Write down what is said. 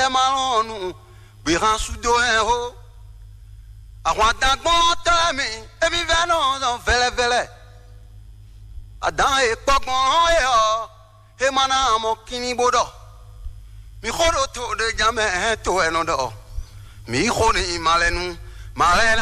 te malonu bi ran sudo en ho àwọn dagbon te mi ebi veno don vele vele adan e pogbon e o e mana mo kini bodo mi khodo to de jame to eno do mi khoni malenu malena